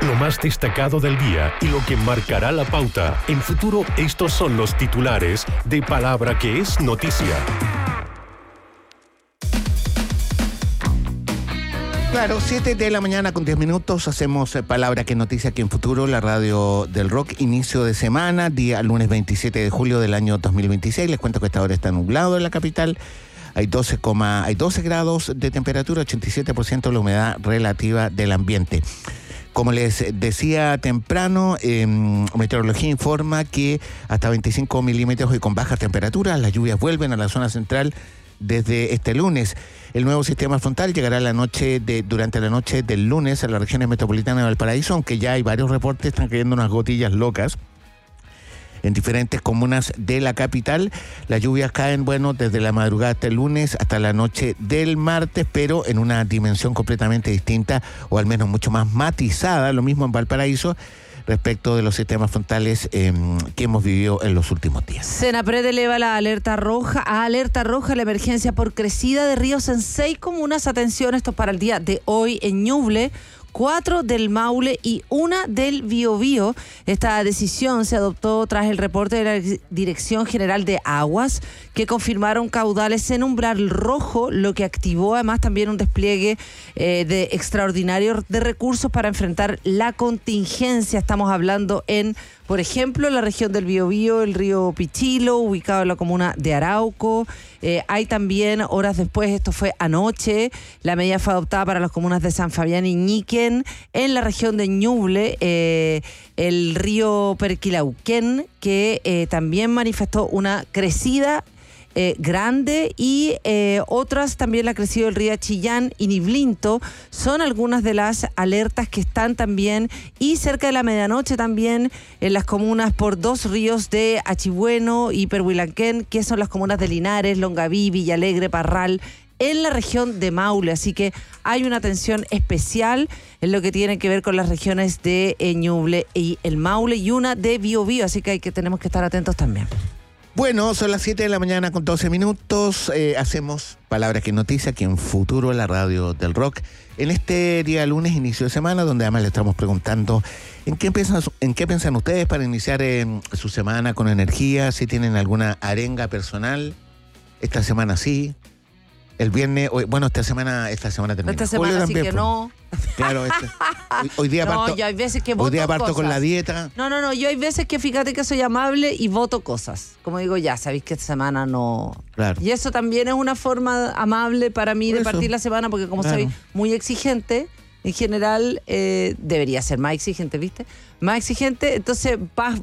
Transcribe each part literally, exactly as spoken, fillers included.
lo más destacado del día y lo que marcará la pauta. En Futuro, estos son los titulares de Palabra que es noticia. Claro, siete de la mañana con diez minutos, hacemos eh, Palabra que noticia aquí en Futuro, la radio del rock, inicio de semana, día lunes veintisiete de julio del año dos mil veintiséis. Les cuento que esta hora está nublado en la capital, hay doce, hay doce grados de temperatura, ochenta y siete por ciento la humedad relativa del ambiente. Como les decía temprano, eh, Meteorología informa que hasta veinticinco milímetros y con bajas temperaturas, las lluvias vuelven a la zona central desde este lunes. El nuevo sistema frontal llegará la noche de, durante la noche del lunes a las regiones metropolitanas de Valparaíso, aunque ya hay varios reportes, están cayendo unas gotillas locas en diferentes comunas de la capital. Las lluvias caen, bueno, desde la madrugada hasta el lunes hasta la noche del martes, pero en una dimensión completamente distinta, o al menos mucho más matizada, lo mismo en Valparaíso, respecto de los sistemas frontales eh, que hemos vivido en los últimos días. Senapred eleva la alerta roja a alerta roja la emergencia por crecida de ríos en seis comunas. Atención, esto es para el día de hoy en Ñuble, cuatro del Maule y una del Biobío. Esta decisión se adoptó tras el reporte de la Dirección General de Aguas, que confirmaron caudales en umbral rojo, lo que activó además también un despliegue eh, de extraordinario de recursos para enfrentar la contingencia. Estamos hablando en, por ejemplo, la región del Biobío, el río Pichilo, ubicado en la comuna de Arauco. Eh, hay también, horas después, esto fue anoche, la medida fue adoptada para las comunas de San Fabián y Ñiquén, en la región de Ñuble, eh, el río Perquilauquén, que eh, también manifestó una crecida Eh, grande, y eh, otras también la crecida del río Chillán y Niblinto son algunas de las alertas que están también, y cerca de la medianoche también en las comunas por dos ríos de Achibueno y Perhuilanquén, que son las comunas de Linares, Longaví, Villalegre, Parral, en la región de Maule. Así que hay una atención especial en lo que tiene que ver con las regiones de eh, Ñuble y el Maule, y una de Biobío, así que, hay que tenemos que estar atentos también. Bueno, son las siete de la mañana con doce minutos. Eh, hacemos Palabra que noticia aquí en Futuro, la radio del rock. En este día lunes, inicio de semana, donde además le estamos preguntando en qué piensan, en qué piensan ustedes para iniciar eh, su semana con energía, si tienen alguna arenga personal. Esta semana sí. El viernes, hoy, bueno, esta semana, esta semana termina. Esta semana sí también, que pues. no. Claro, este, hoy, hoy día parto, no, yo hay veces que hoy día voto parto cosas. con la dieta. No, no, no, yo hay veces que fíjate que soy amable y voto cosas. Como digo, ya, sabéis que esta semana no. Claro. Y eso también es una forma amable para mí Por de eso. partir la semana, porque como claro. soy muy exigente, en general eh, debería ser más exigente, ¿viste? Más exigente, entonces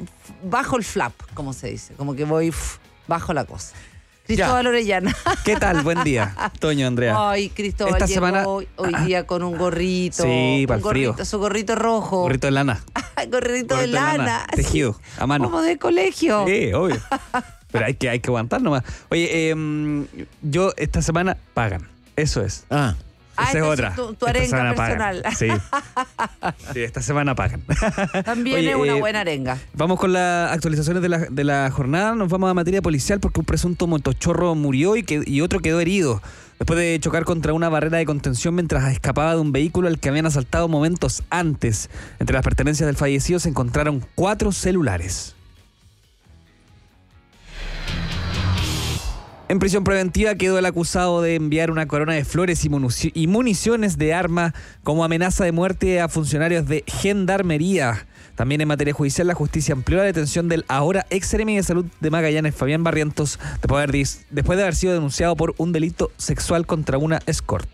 bajo el flap, como se dice, como que voy uf, bajo la cosa. Cristóbal Orellana. ¿Qué tal? Buen día. Toño, Andrea. Ay, Cristóbal Esta llegó semana hoy, hoy día con un gorrito. Sí, para el gorrito, frío. Su gorrito rojo. Gorrito de lana. gorrito, gorrito de lana. lana. Tejido, a mano. Como de colegio. Sí, obvio. Pero hay que, hay que aguantar nomás. Oye, eh, yo esta semana pagan. Eso es. Ah. Ah, esa es otra. Tu, tu arenga personal. Pagan. Sí. Sí, esta semana pagan. También Oye, es una eh, buena arenga. Vamos con las actualizaciones de la, de la jornada. Nos vamos a materia policial porque un presunto motochorro murió y, que, y otro quedó herido después de chocar contra una barrera de contención mientras escapaba de un vehículo al que habían asaltado momentos antes. Entre las pertenencias del fallecido se encontraron cuatro celulares. En prisión preventiva quedó el acusado de enviar una corona de flores y municiones de arma como amenaza de muerte a funcionarios de Gendarmería. También en materia judicial, la justicia amplió la detención del ahora ex seremi de salud de Magallanes, Fabián Barrientos, después de haber, después de haber sido denunciado por un delito sexual contra una escort.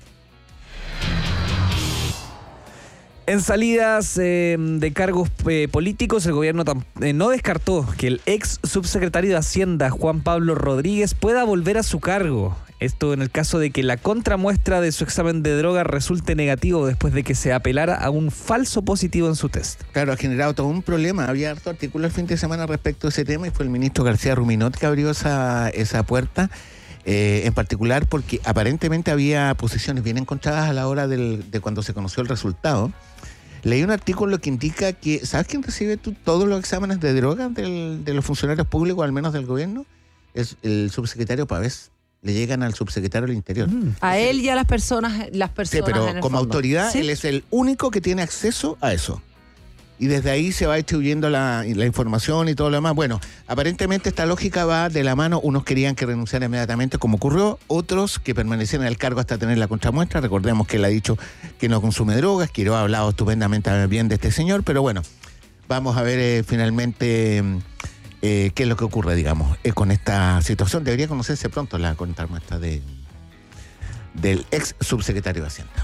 En salidas eh, de cargos eh, políticos, el gobierno tam- eh, no descartó que el ex subsecretario de Hacienda, Juan Pablo Rodríguez, pueda volver a su cargo. Esto en el caso de que la contramuestra de su examen de droga resulte negativo después de que se apelara a un falso positivo en su test. Claro, ha generado todo un problema. Había harto artículo el fin de semana respecto a ese tema y fue el ministro García Ruminot que abrió esa, esa puerta. Eh, en particular porque aparentemente había posiciones bien encontradas a la hora del, de cuando se conoció el resultado. Leí un artículo que indica que, ¿sabes quién recibe tú todos los exámenes de droga del, de los funcionarios públicos, al menos del gobierno? Es el subsecretario Pavés. le llegan al subsecretario del Interior. Mm. A él y a las personas, las personas. Sí, pero en el como fondo. autoridad, ¿Sí? él es el único que tiene acceso a eso. Y desde ahí se va distribuyendo la, la información y todo lo demás. Bueno, aparentemente esta lógica va de la mano. Unos querían que renunciara inmediatamente, como ocurrió. Otros que permanecieran en el cargo hasta tener la contramuestra. Recordemos que él ha dicho que no consume drogas. Quiero ha hablado estupendamente bien de este señor. Pero bueno, vamos a ver eh, finalmente eh, qué es lo que ocurre, digamos, eh, con esta situación. Debería conocerse pronto la contramuestra de, del ex subsecretario de Hacienda.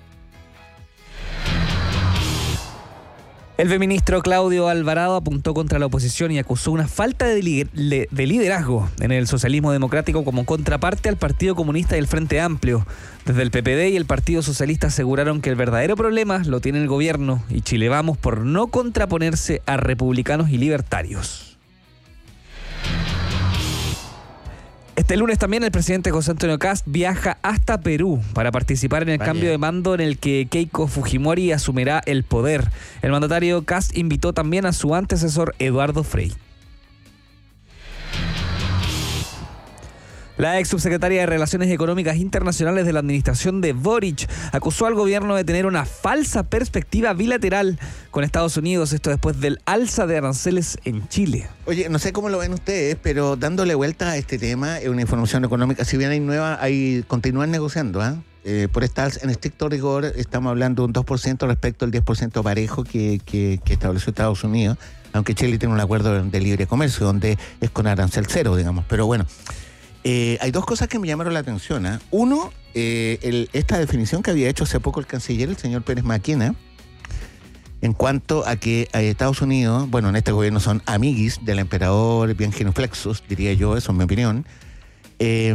El feministro Claudio Alvarado apuntó contra la oposición y acusó una falta de, li- de liderazgo en el socialismo democrático como contraparte al Partido Comunista y el Frente Amplio. Desde el P P D y el Partido Socialista aseguraron que el verdadero problema lo tiene el gobierno y Chile Vamos por no contraponerse a republicanos y libertarios. Este lunes también el presidente José Antonio Kast viaja hasta Perú para participar en el Vaya. cambio de mando en el que Keiko Fujimori asumirá el poder. El mandatario Kast invitó también a su antecesor Eduardo Frei. La ex subsecretaria de Relaciones Económicas Internacionales de la administración de Boric acusó al gobierno de tener una falsa perspectiva bilateral con Estados Unidos, esto después del alza de aranceles en Chile. Oye, no sé cómo lo ven ustedes, pero dándole vuelta a este tema, es una información económica, si bien hay nueva, hay continúan negociando, ¿ah? Eh, por estar en estricto rigor, estamos hablando de un dos por ciento respecto al diez por ciento parejo que, que, que estableció Estados Unidos, aunque Chile tiene un acuerdo de libre comercio, donde es con arancel cero, digamos, pero bueno. Eh, hay dos cosas que me llamaron la atención. ¿eh? Uno, eh, el, esta definición que había hecho hace poco el canciller, el señor Pérez Maquena, en cuanto a que eh, Estados Unidos, bueno, en este gobierno son amiguis del emperador bien genuflexos, diría yo, eso es mi opinión, eh,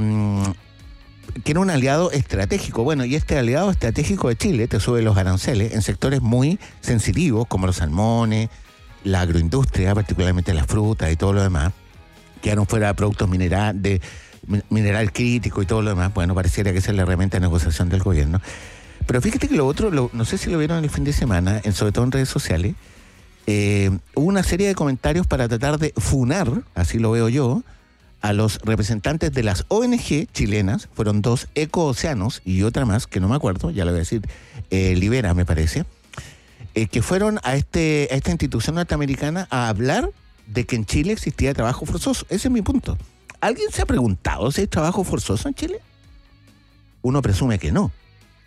que era un aliado estratégico. Bueno, y este aliado estratégico de Chile te sube los aranceles en sectores muy sensitivos, como los salmones, la agroindustria, particularmente las frutas y todo lo demás, quedaron fuera de productos mineral, de mineral crítico y todo lo demás. Bueno, pareciera que esa es la herramienta de negociación del gobierno. Pero fíjate que lo otro, lo, no sé si lo vieron el fin de semana, en, sobre todo en redes sociales, eh, hubo una serie de comentarios para tratar de funar, así lo veo yo, a los representantes de las O N G chilenas, fueron dos, Ecooceanos y otra más, que no me acuerdo, ya le voy a decir, eh, Libera me parece, eh, que fueron a, este, a esta institución norteamericana a hablar de que en Chile existía trabajo forzoso. Ese es mi punto. ¿Alguien se ha preguntado si hay trabajo forzoso en Chile? Uno presume que no.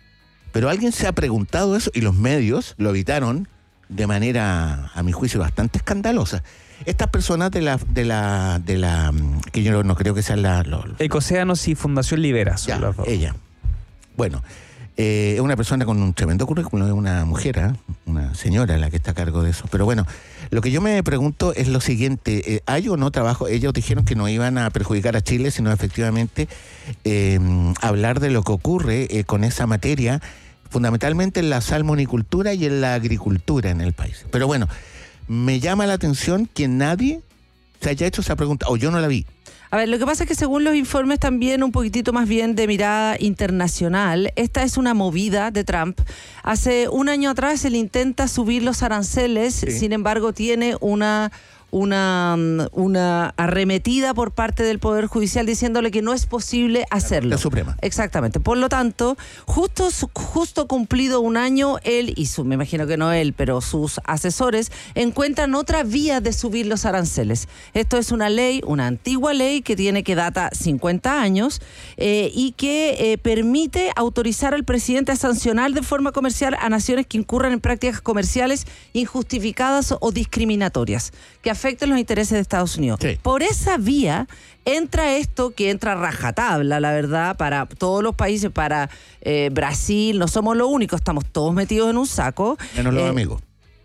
Pero alguien se ha preguntado eso y los medios lo evitaron de manera, a mi juicio, bastante escandalosa. Estas personas de la, de la, de la, que yo no creo que sean la... Lo, Ecooceanos y Fundación Libera son ya, los dos. ella. Bueno, eh, es una persona con un tremendo currículum, es una mujer, ¿eh? Una señora la que está a cargo de eso. Pero bueno, lo que yo me pregunto es lo siguiente, eh, ¿hay o no trabajo? Ellos dijeron que no iban a perjudicar a Chile, sino efectivamente eh, hablar de lo que ocurre eh, con esa materia, fundamentalmente en la salmonicultura y en la agricultura en el país. Pero bueno, me llama la atención que nadie se haya hecho esa pregunta, o yo no la vi. A ver, lo que pasa es que según los informes también un poquitito más bien de mirada internacional, esta es una movida de Trump. Hace un año atrás él intenta subir los aranceles, sí. Sin embargo tiene una... Una, una arremetida por parte del Poder Judicial diciéndole que no es posible hacerlo. La Suprema. Exactamente. Por lo tanto, justo, justo cumplido un año, él y su, me imagino que no él, pero sus asesores encuentran otra vía de subir los aranceles. Esto es una ley, una antigua ley que tiene que data cincuenta años eh, y que eh, permite autorizar al presidente a sancionar de forma comercial a naciones que incurran en prácticas comerciales injustificadas o discriminatorias, que afecten los intereses de Estados Unidos. Sí. Por esa vía entra esto que entra rajatabla, la verdad, para todos los países, para eh, Brasil, no somos los únicos, estamos todos metidos en un saco. Menos los Eh, amigos.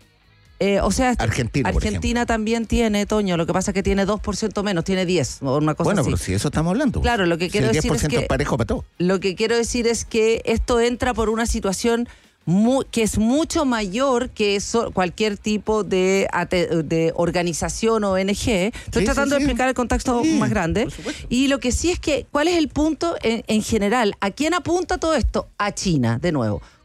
Eh, o sea, Argentina, por Argentina también tiene, Toño, lo que pasa es que tiene dos por ciento menos, tiene diez o una cosa Bueno, así. pero si eso estamos hablando. Claro, lo que si quiero el decir diez por ciento es que es parejo para todo. Lo que quiero decir es que esto entra por una situación Muy, que es mucho mayor que eso, cualquier tipo de, de organización o O N G. Estoy Sí, tratando sí, de sí. explicar el contexto Sí, más grande. por supuesto. Y lo que sí es que, ¿cuál es el punto en, en general? ¿A quién apunta todo esto? A China, de nuevo.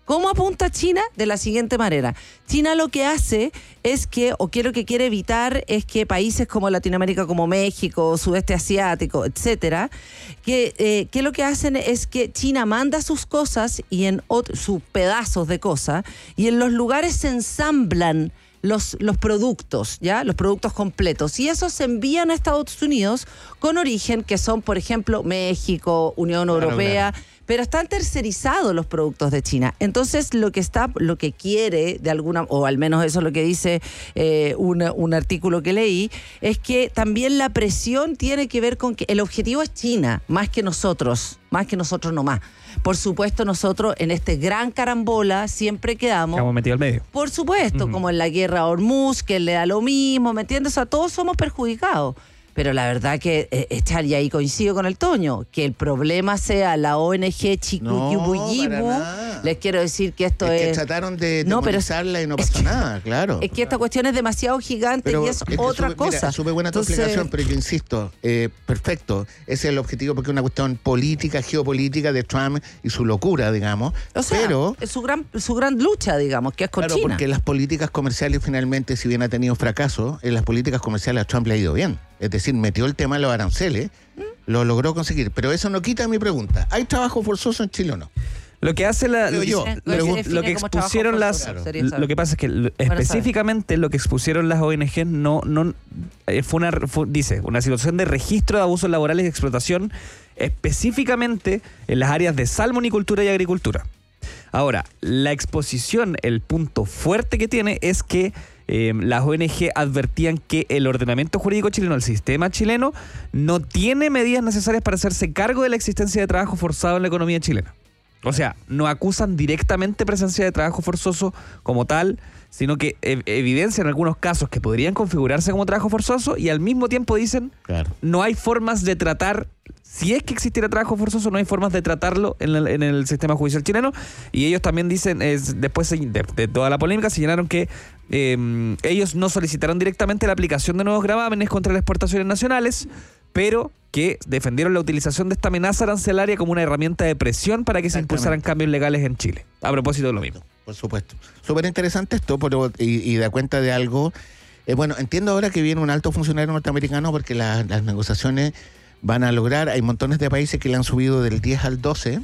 ¿Cómo apunta China? De la siguiente manera. China lo que hace es que, o que lo que quiere evitar es que países como Latinoamérica, como México, Sudeste Asiático, etcétera, que, eh, que lo que hacen es que China manda sus cosas y en otro, sus pedazos de cosas, y en los lugares se ensamblan Los, los productos, ¿ya? Los productos completos. Y esos se envían a Estados Unidos con origen que son, por ejemplo, México, Unión Claro, Europea, claro. pero están tercerizados los productos de China. Entonces, lo que está, lo que quiere, de alguna, o al menos eso es lo que dice eh, una, un artículo que leí, es que también la presión tiene que ver con que el objetivo es China, más que nosotros, más que nosotros nomás. Por supuesto, nosotros en este gran carambola siempre quedamos... Estamos metidos al medio. Por supuesto, Ujú. como en la guerra Hormuz, que le da lo mismo, ¿me entiendes? O sea, todos somos perjudicados. Pero la verdad que, eh, echar, y ahí coincido con el Toño, que el problema sea la O N G Chiquiyubuyibu, No, para nada. les quiero decir que esto Es es... que trataron de No, pero es- demonizarla y no es pasó que- nada, claro. Es que esta cuestión es demasiado gigante Pero y es, que otra súper- cosa. Mira, súper buena tu Entonces, explicación, pero yo insisto, eh, perfecto. Ese es el objetivo porque es una cuestión política, geopolítica de Trump y su locura, digamos. O sea, pero, es su gran, su gran lucha, digamos, que es con claro, China. porque las políticas comerciales finalmente, si bien ha tenido fracaso, en las políticas comerciales a Trump le ha ido bien. Es decir, metió el tema de los aranceles, lo logró conseguir. Pero eso no quita mi pregunta. ¿Hay trabajo forzoso en Chile o no? Lo que hace la, Creo yo. Eh, lo, lo que- que define lo que como trabajo expusieron las forzoso, sería saber. lo que pasa es que lo- específicamente lo que expusieron las O N G no no eh, fue una fue- dice una situación de registro de abusos laborales y explotación específicamente en las áreas de salmonicultura y agricultura. Ahora, la exposición, el punto fuerte que tiene es que eh, las O N G advertían que el ordenamiento jurídico chileno, el sistema chileno, no tiene medidas necesarias para hacerse cargo de la existencia de trabajo forzado en la economía chilena. O sea, no acusan directamente presencia de trabajo forzoso como tal, sino que ev- evidencian algunos casos que podrían configurarse como trabajo forzoso y al mismo tiempo dicen Claro. no hay formas de tratar, si es que existiera trabajo forzoso, no hay formas de tratarlo en el, en el sistema judicial chileno. Y ellos también dicen, es, después de, de toda la polémica, señalaron que eh, ellos no solicitaron directamente la aplicación de nuevos gravámenes contra las exportaciones nacionales, pero que defendieron la utilización de esta amenaza arancelaria como una herramienta de presión para que se Exactamente. impulsaran cambios legales en Chile. A propósito de lo mismo. Por supuesto. Súper interesante esto, pero, y, y da cuenta de algo. Eh, bueno, entiendo ahora que viene un alto funcionario norteamericano porque la- las negociaciones van a lograr, hay montones de países que le han subido del diez al doce,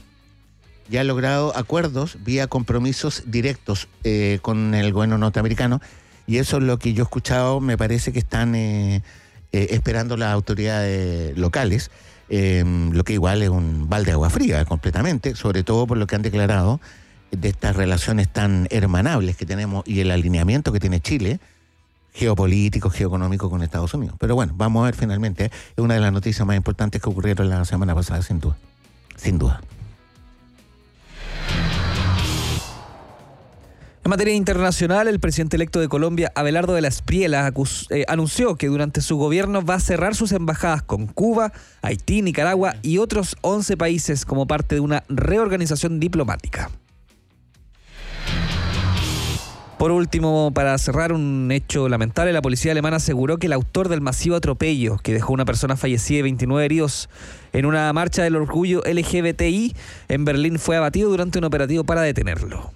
ya han logrado acuerdos vía compromisos directos eh, con el gobierno norteamericano, y eso es lo que yo he escuchado, me parece que están eh, eh, esperando las autoridades locales, eh, lo que igual es un balde de agua fría completamente, sobre todo por lo que han declarado de estas relaciones tan hermanables que tenemos y el alineamiento que tiene Chile, geopolítico, geoeconómico con Estados Unidos. Pero bueno, vamos a ver finalmente, es una de las noticias más importantes que ocurrieron la semana pasada, sin duda. Sin duda. En materia internacional, el presidente electo de Colombia, Abelardo de la Espriella, acus- eh, anunció que durante su gobierno va a cerrar sus embajadas con Cuba, Haití, Nicaragua y otros once países como parte de una reorganización diplomática. Por último, para cerrar un hecho lamentable, la policía alemana aseguró que el autor del masivo atropello que dejó una persona fallecida y veintinueve heridos en una marcha del orgullo L G B T I en Berlín fue abatido durante un operativo para detenerlo.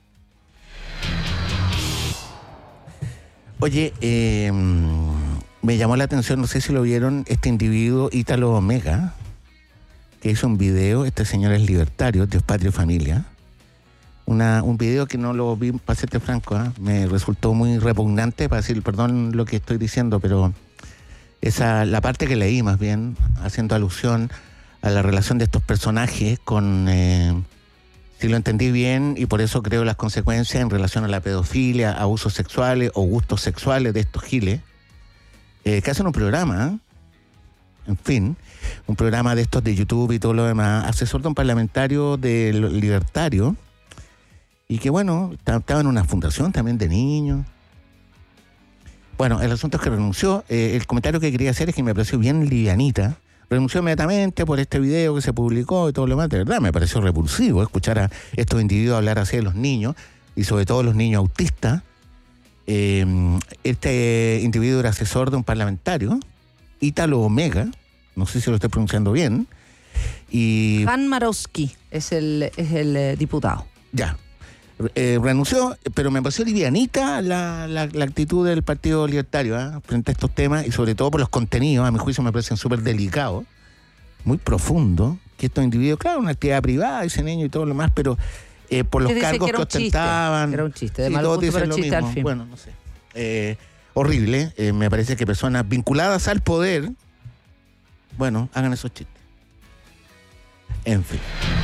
Oye, eh, me llamó la atención, no sé si lo vieron, este individuo Ítalo Omega, que hizo un video, este señor es libertario, Dios, Patria y Familia. Una, un video que no lo vi, para serte franco, ¿eh? Me resultó muy repugnante, para decir, perdón lo que estoy diciendo, pero esa la parte que leí más bien, haciendo alusión a la relación de estos personajes con, eh, si lo entendí bien, y por eso creo las consecuencias en relación a la pedofilia, abusos sexuales o gustos sexuales de estos giles, eh, que hacen un programa, ¿eh? En fin, un programa de estos de YouTube y todo lo demás, asesor de un parlamentario del libertario, y que bueno, estaba en una fundación también de niños. Bueno, el asunto es que renunció. Eh, el comentario que quería hacer es que me pareció bien livianita. Renunció inmediatamente por este video que se publicó y todo lo demás. De verdad, me pareció repulsivo escuchar a estos individuos hablar así de los niños, y sobre todo los niños autistas. Eh, este individuo era asesor de un parlamentario, Ítalo Omega, no sé si lo estoy pronunciando bien, y Han Marowski es el, es el eh, diputado. ya. eh, renunció, pero me pareció livianita la, la, la actitud del Partido Libertario ¿eh? frente a estos temas y sobre todo por los contenidos, a mi juicio me parecen súper delicados, muy profundos, que estos individuos, claro, una actividad privada, ese niño y todo lo demás, pero eh, por los cargos que, que ostentaban. Chiste, era un chiste, de sí, mal todos gusto, dicen pero lo chiste mismo. al fin. Bueno, no sé. Eh, horrible, eh, me parece que personas vinculadas al poder, bueno, hagan esos chistes. En fin.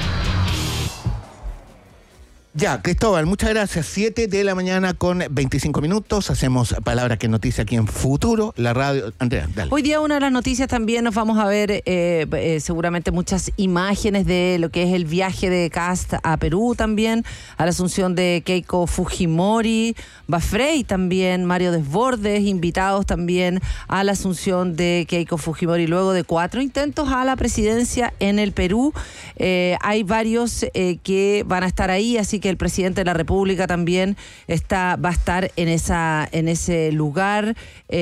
Ya, Cristóbal, muchas gracias. siete de la mañana con veinticinco minutos. Hacemos Palabra que Noticia aquí en Futuro, la radio. Andrea, dale. Hoy día una de las noticias también nos vamos a ver eh, eh, seguramente muchas imágenes de lo que es el viaje de Kast a Perú también, a la asunción de Keiko Fujimori, Bafrey también, Mario Desbordes, invitados también a la asunción de Keiko Fujimori luego de cuatro intentos a la presidencia en el Perú. Eh, hay varios eh, que van a estar ahí, así que el presidente de la República también está, va a estar en esa, en ese lugar,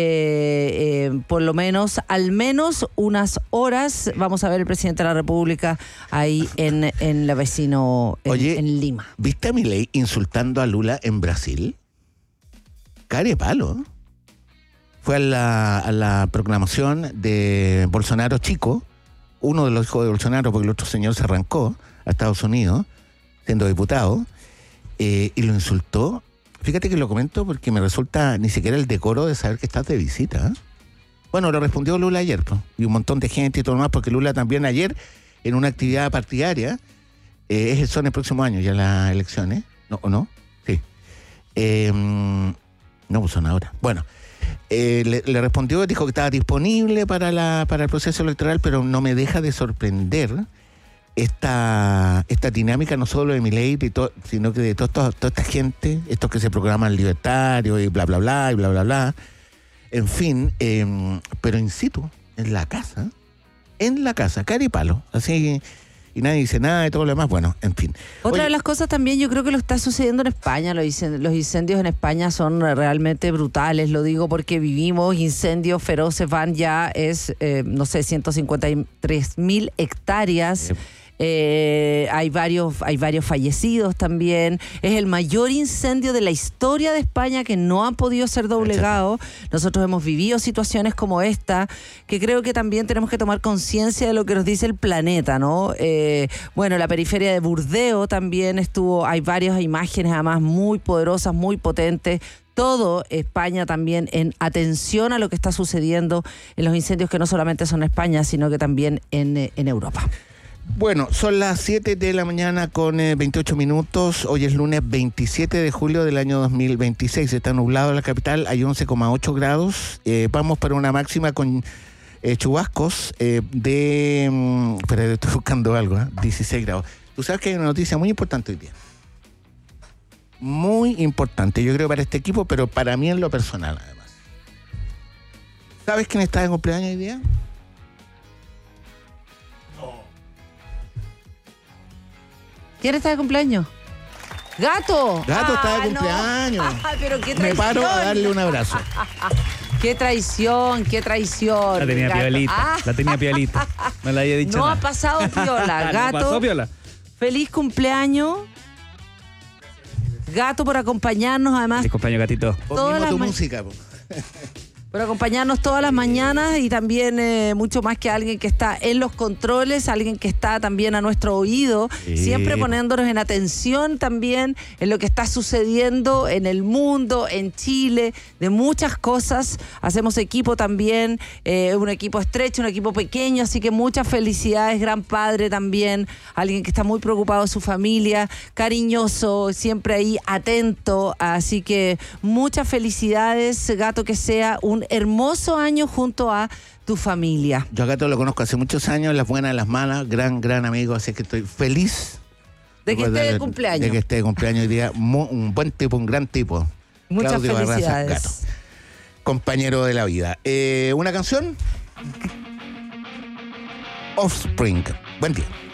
eh, eh, por lo menos, al menos unas horas. Vamos a ver el presidente de la República ahí en, en la vecino, en, Oye, en Lima. ¿viste a Milei insultando a Lula en Brasil? Care palo. Fue a la, a la proclamación de Bolsonaro chico, uno de los hijos de Bolsonaro, porque el otro señor se arrancó a Estados Unidos, siendo diputado, eh, y lo insultó. Fíjate que lo comento porque me resulta ni siquiera el decoro de saber que estás de visita. ¿eh? Bueno, lo respondió Lula ayer, pues, y un montón de gente y todo lo más, porque Lula también ayer, en una actividad partidaria, eh, son el próximo año ya las elecciones, ¿no? ¿O no? Sí. Eh, no, pues son ahora. Bueno, eh, le, le respondió, dijo que estaba disponible para, la, para el proceso electoral, pero no me deja de sorprender esta, esta dinámica no solo de Milei, sino que de to, to, toda esta gente, estos que se proclaman libertarios y bla, bla, bla, y bla, bla, bla. En fin, eh, pero in situ, en la casa, en la casa, cara y palo, así, y nadie dice nada y todo lo demás, bueno, en fin. Otra Oye, de las cosas también, yo creo que lo está sucediendo en España, los incendios, los incendios en España son realmente brutales, lo digo porque vivimos incendios feroces, van ya, es, eh, no sé, ciento cincuenta y tres mil hectáreas. Eh. Eh, hay varios, hay varios fallecidos también. Es el mayor incendio de la historia de España que no han podido ser doblegados. Nosotros hemos vivido situaciones como esta, que creo que también tenemos que tomar conciencia de lo que nos dice el planeta, ¿no? Eh, bueno, la periferia de Burdeos también estuvo, hay varias imágenes además muy poderosas, muy potentes. Todo España también en atención a lo que está sucediendo en los incendios que no solamente son en España, sino que también en, en Europa. Bueno, son las siete de la mañana con eh, veintiocho minutos. Hoy es lunes veintisiete de julio del año dos mil veintiséis. Está nublado en la capital, hay once coma ocho grados. Eh, vamos para una máxima con eh, chubascos eh, de... Um, espera, estoy buscando algo, ¿eh? dieciséis grados. Tú sabes que hay una noticia muy importante hoy día. Muy importante, yo creo para este equipo, pero para mí en lo personal además. ¿Sabes quién está de cumpleaños hoy día? ¿Quién está de cumpleaños? ¡Gato! Gato ah, está de no. cumpleaños. Ah, pero qué traición. Me paro a darle un abrazo. Qué traición, qué traición. La tenía Gato. piolita, Ah. la tenía piolita. No la había dicho No nada. ha pasado piola, Gato. No pasó piola. Feliz cumpleaños. Gato por acompañarnos, además, Mi compañero gatito. Vos Todas mismo las tu ma- música, po. por acompañarnos todas las mañanas y también eh, mucho más que alguien que está en los controles, alguien que está también a nuestro oído, Sí. siempre poniéndonos en atención también en lo que está sucediendo en el mundo, en Chile, de muchas cosas. Hacemos equipo también, eh, un equipo estrecho, un equipo pequeño, así que muchas felicidades, gran padre también, alguien que está muy preocupado de su familia, cariñoso, siempre ahí atento, así que muchas felicidades, Gato, que sea un hermoso año junto a tu familia. Yo a Gato lo conozco hace muchos años, las buenas, las malas, gran, gran amigo, así que estoy feliz. De que esté de de- cumpleaños. De que esté de cumpleaños hoy día. Mu- un buen tipo, un gran tipo. Muchas Claudio Barraza, felicidades. Gato. Compañero de la vida. Eh, ¿Una canción? Offspring. Buen día.